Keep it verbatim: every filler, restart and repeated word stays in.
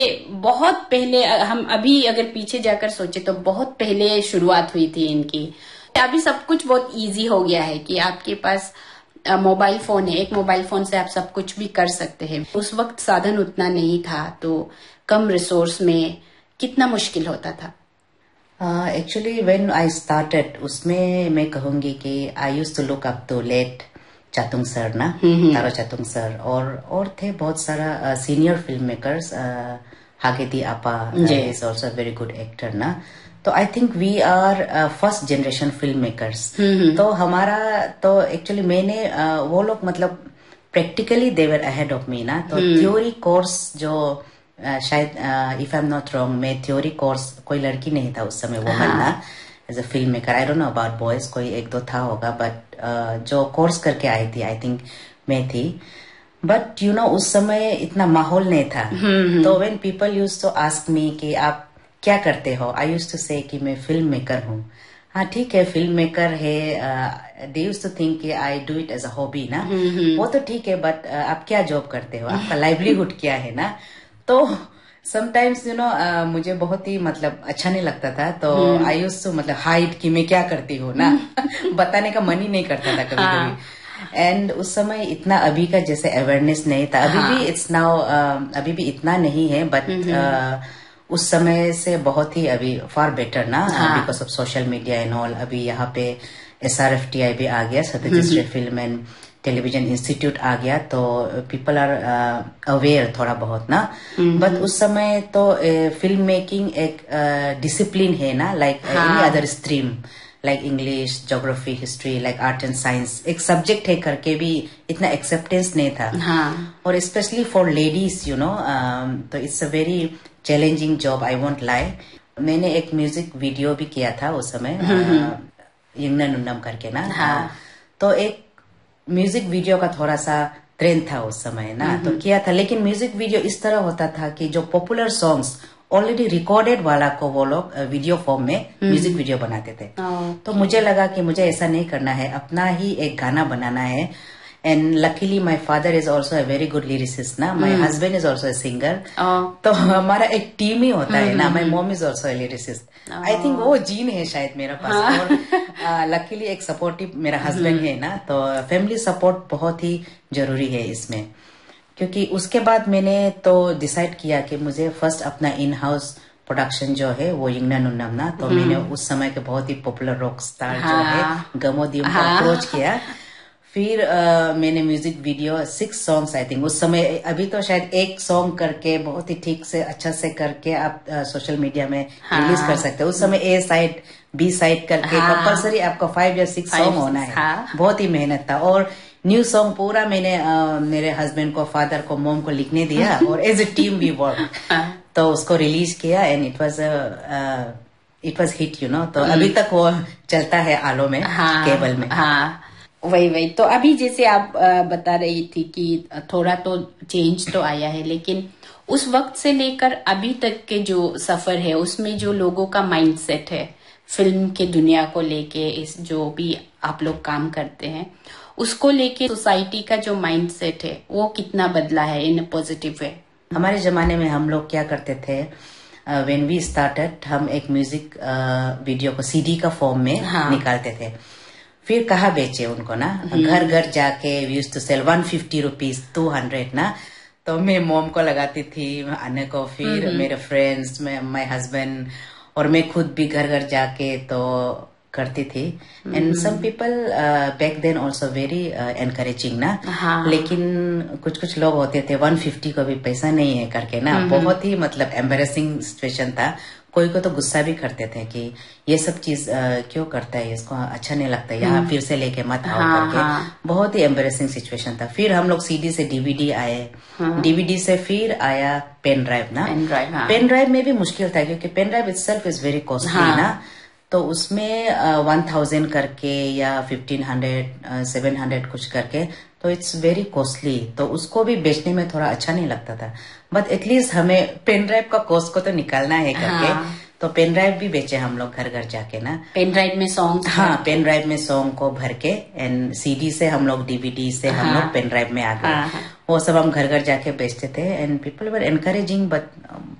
बहुत पहले, हम अभी अगर पीछे जाकर सोचे तो बहुत पहले शुरुआत हुई थी इनकी। अभी सब कुछ बहुत इजी हो गया है कि आपके पास मोबाइल फोन है, एक मोबाइल फोन से आप सब कुछ भी कर सकते हैं। उस वक्त साधन उतना नहीं था, तो कम रिसोर्स में कितना मुश्किल होता था। एक्चुअली व्हेन आई स्टार्टेड, उसमें मैं कहूंगी कि I used to look up to late Chatung sir ना, तारो चातुंग सर, और और थे बहुत सारा सीनियर फिल्म मेकर्स। हागेती आपा is also very good actor ना। तो I think we are first generation film makers. तो हमारा तो एक्चुअली मैंने uh, वो लोग मतलब practically they were ahead of me ना। तो थ्योरी कोर्स जो uh, शायद if I am not wrong, मैं थ्योरी कोर्स, कोई लड़की नहीं था उस समय वुमन ना as a film maker. I don't know about boys, कोई एक दो था होगा, बट uh, जो कोर्स करके आई थी आई थिंक मैं थी। बट यू नो उस समय इतना माहौल नहीं था। तो when people used to ask me कि आप क्या करते हो, आई यूज्ड टू से कि मैं फिल्म मेकर हूँ। हाँ ठीक है, फिल्म मेकर है। दे यूज्ड टू थिंक कि I do it as a hobby ना। वो तो ठीक है, बट uh, आप क्या जॉब करते हो, आपका लाइवलीहुड क्या है ना। तो समटाइम्स यू नो मुझे बहुत ही मतलब अच्छा नहीं लगता था। तो आई यूज्ड टू मतलब हाइड कि मैं क्या करती हूँ ना बताने का मन ही नहीं करता था कभी कभी। एंड उस समय इतना अभी का जैसे अवेयरनेस नहीं था। अभी भी इट्स नाउ, अभी भी इतना नहीं है, बट उस समय से बहुत ही अभी फार बेटर ना, because of social media and all. अभी यहाँ पे S R F T I भी आ गया, सत्यजीत रे फिल्म एंड टेलीविजन इंस्टीट्यूट आ गया, तो पीपल आर अवेयर थोड़ा बहुत ना। बट उस समय तो फिल्म मेकिंग एक डिसिप्लिन uh, है ना, like any other stream, like English, geography, history, like art and science, एक सब्जेक्ट है करके भी इतना एक्सेप्टेंस नहीं था। हाँ. और specially for ladies you know, तो it's a very challenging job, I won't lie. मैंने एक म्यूजिक वीडियो भी किया था उस समय, यंगना नुन्नम करके ना। हाँ. तो एक म्यूजिक वीडियो का थोड़ा सा ट्रेंड था उस समय ना, तो किया था। लेकिन म्यूजिक वीडियो इस तरह होता था कि जो पॉपुलर सॉन्ग्स ऑलरेडी रिकॉर्डेड वाला को वो लोग वीडियो फॉर्म में म्यूजिक वीडियो बनाते थे। तो मुझे लगा कि मुझे ऐसा नहीं करना है, अपना ही एक गाना बनाना है। And luckily my father is also a very good lyricist ना, my husband is also a singer. तो हमारा एक टीम ही होता है ना। My mom is also a lyricist. I think वो जीन है शायद मेरे पास। और लकीली एक सपोर्टिव मेरा हस्बैंड है ना। तो फैमिली सपोर्ट बहुत ही जरूरी है इसमें, क्योंकि उसके बाद मैंने तो डिसाइड किया कि मुझे फर्स्ट अपना इन हाउस प्रोडक्शन जो है वो यंगना नुन्नम ना। तो मैंने उस समय के बहुत ही पॉपुलर रॉक स्टार जो है गमोदियम को अप्रोच किया। फिर uh, मैंने music video six songs I think उस समय, अभी तो शायद एक सॉन्ग करके बहुत ही ठीक से अच्छा से करके आप सोशल uh, मीडिया में रिलीज कर सकते हो। उस समय ए साइड बी साइड करके कंपलसरी आपका फाइव या सिक्स सॉन्ग होना है। हाँ. बहुत ही मेहनत था। और न्यू सॉन्ग पूरा मैंने uh, मेरे हस्बैंड को, फादर को, मॉम को लिखने दिया और as a team we work. तो उसको रिलीज किया and it was it was hit you know. तो अभी तक वो चलता है आलो में, हाँ, केबल में। हाँ. वही वही तो अभी जैसे आप बता रही थी कि थोड़ा तो चेंज तो आया है, लेकिन उस वक्त से लेकर अभी तक के जो सफर है उसमें जो लोगों का माइंडसेट है फिल्म के दुनिया को लेके, इस जो भी आप लोग काम करते हैं उसको लेके सोसाइटी का जो माइंडसेट है वो कितना बदला है इन पॉजिटिव वे? हमारे जमाने में हम लोग क्या करते थे, व्हेन वी स्टार्टेड, हम एक म्यूजिक वीडियो को सीडी का फॉर्म में हाँ. निकालते थे। फिर कहाँ बेचे उनको ना, घर घर जाके we used to cell one fifty rupees two hundred ना। तो मैं मॉम को लगाती थी आने को, फिर मेरे फ्रेंड्स, माय हस्बैंड, और मैं खुद भी घर घर जाके तो करती थी। And some people back then also very encouraging ना। हाँ. लेकिन कुछ कुछ लोग होते थे वन फिफ्टी को भी पैसा नहीं है करके ना, बहुत ही मतलब एम्बेरसिंग सिचुएशन था। कोई को तो गुस्सा भी करते थे कि ये सब चीज uh, क्यों करता है, इसको अच्छा नहीं लगता, यहाँ फिर से लेके मत आओ हाँ, करके। हाँ. बहुत ही एम्बेरसिंग सिचुएशन था। फिर हम लोग सीडी से डीवीडी आए, हाँ. डीवीडी से फिर आया पेन ड्राइव ना। पेन ड्राइव हाँ. पेन ड्राइव में भी मुश्किल था क्योंकि pen drive itself is very costly ना। तो उसमें वन uh, थाउजेंड करके या फिफ्टीन हंड्रेड सेवन हंड्रेड कुछ करके, तो इट्स वेरी कॉस्टली। तो उसको भी बेचने में थोड़ा अच्छा नहीं लगता था। बट एटलीस्ट हमें पेन ड्राइव का कॉस्ट को तो निकालना है करके हाँ. तो पेन ड्राइव भी बेचे हम लोग घर घर जाके ना। पेन ड्राइव में सॉन्ग हाँ, पेन ड्राइव में सॉन्ग को भर के, एंड सीडी से हम लोग डीवीडी से हाँ. हम लोग पेन ड्राइव में आ गए हाँ. वो सब हम घर घर जाके बेचते थे and people were encouraging but